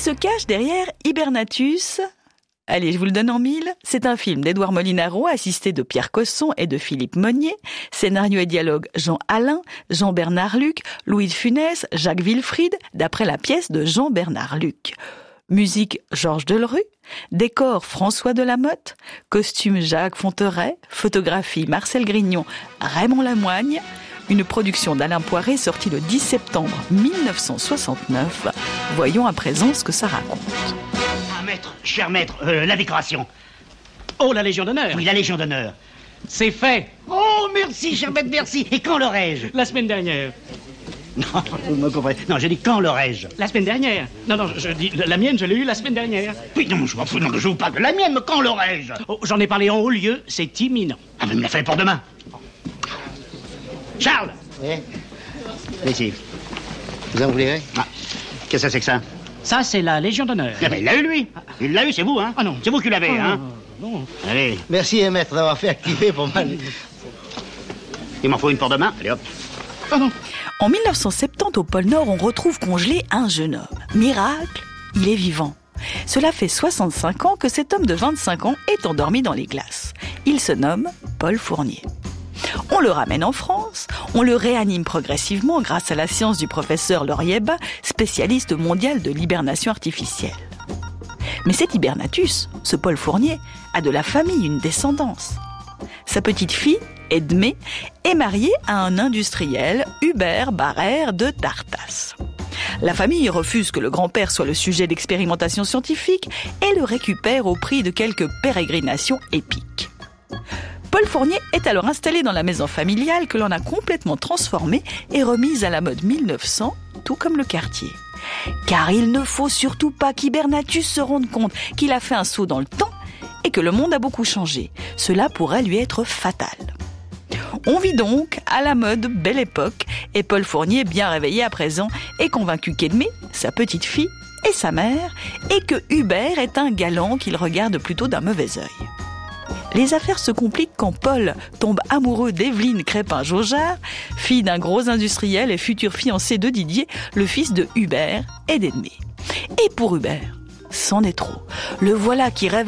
se cache derrière Hibernatus? Allez, je vous le donne en mille. C'est un film d'Édouard Molinaro, assisté de Pierre Cosson et de Philippe Monnier. Scénario et dialogue Jean Alain, Jean-Bernard Luc, Louis de Funès, Jacques Wilfried, d'après la pièce de Jean-Bernard Luc. Musique Georges Delerue, décor François Delamotte, costume Jacques Fonteret, photographie Marcel Grignon, Raymond Lamoigne, une production d'Alain Poiré sortie le 10 septembre 1969. Voyons à présent ce que ça raconte. Maître, cher maître, la décoration. Oh, la Légion d'honneur. Oui, la Légion d'honneur. C'est fait. Oh, merci, cher maître, merci. Et quand l'aurai-je? La semaine dernière. Non, vous me comprenez. Non, j'ai dit quand l'aurai-je? La semaine dernière. Non, je dis, la mienne, je l'ai eue la semaine dernière. Oui, non, je m'en fous, non, je vous parle de la mienne, mais quand l'aurai-je? Oh, j'en ai parlé en haut lieu, c'est imminent. Ah, mais il me l'a fait pour demain. Charles! Oui. Ici. Vous en voulez? Ah, qu'est-ce que c'est que ça? Ça, c'est la Légion d'honneur. Ah, mais il l'a eu, lui. Il l'a eu, c'est vous, hein? Ah non. C'est vous qui l'avez, hein? Non. Allez, Merci, maître, d'avoir fait activer pour moi. il m'en faut une pour demain. Allez, hop. Ah non. En 1970, au pôle Nord, on retrouve congelé un jeune homme. Miracle, il est vivant. Cela fait 65 ans que cet homme de 25 ans est endormi dans les glaces. Il se nomme Paul Fournier. On le ramène en France, on le réanime progressivement grâce à la science du professeur Laurier-Bas, spécialiste mondial de l'hibernation artificielle. Mais cet Hibernatus, ce Paul Fournier, a de la famille, une descendance. Sa petite fille, Edmée, est mariée à un industriel, Hubert Barrère de Tartas. La famille refuse que le grand-père soit le sujet d'expérimentations scientifiques et le récupère au prix de quelques pérégrinations épiques. Paul Fournier est alors installé dans la maison familiale que l'on a complètement transformée et remise à la mode 1900, tout comme le quartier. Car il ne faut surtout pas qu'Hibernatus se rende compte qu'il a fait un saut dans le temps et que le monde a beaucoup changé. Cela pourrait lui être fatal. On vit donc à la mode Belle Époque et Paul Fournier, bien réveillé à présent, est convaincu qu'Edmée, sa petite fille, est sa mère et que Hubert est un galant qu'il regarde plutôt d'un mauvais œil. Les affaires se compliquent quand Paul tombe amoureux d'Evelyne Crépin-Jaujard, fille d'un gros industriel et futur fiancé de Didier, le fils de Hubert et d'Edmée. Et pour Hubert, c'en est trop. Le voilà qui rêve